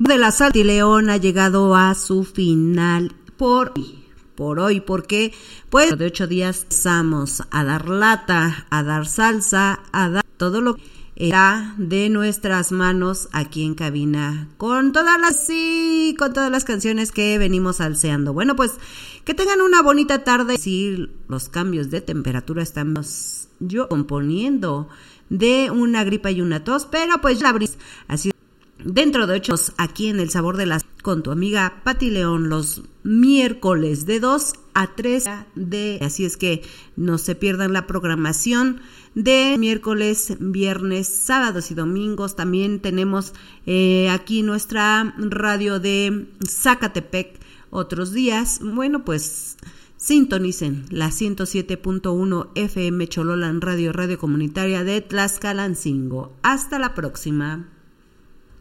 de la Salti León ha llegado a su final por hoy, porque pues de 8 días empezamos a dar lata, a dar salsa, a dar todo lo que está de nuestras manos aquí en cabina con todas las canciones que venimos alceando. Bueno, pues que tengan una bonita tarde. Sí, los cambios de temperatura estamos yo componiendo de una gripa y una tos, pero pues la brisa así dentro de 8 aquí en El Sabor de las con tu amiga Pati León los miércoles de 2 a 3 así es que no se pierdan la programación de miércoles, viernes, sábados y domingos. También tenemos aquí nuestra radio de Zacatepec otros días. Bueno, pues sintonicen la 107.1 FM Chololan Radio comunitaria de Tlaxcalancingo. Hasta la próxima.